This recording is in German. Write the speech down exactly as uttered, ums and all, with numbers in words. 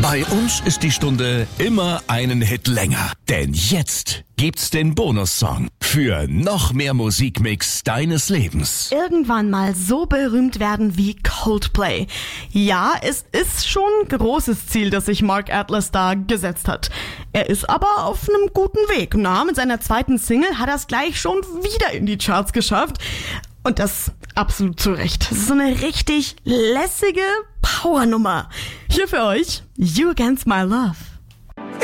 Bei uns ist die Stunde immer einen Hit länger. Denn jetzt gibt's den Bonussong für noch mehr Musikmix deines Lebens. Irgendwann mal so berühmt werden wie Coldplay. Ja, es ist schon ein großes Ziel, das sich Mark Atlas da gesetzt hat. Er ist aber auf einem guten Weg. Na, mit seiner zweiten Single hat er es gleich schon wieder in die Charts geschafft. Und das absolut zu Recht. Das ist so eine richtig lässige Powernummer. Hier für euch, You Against My Love.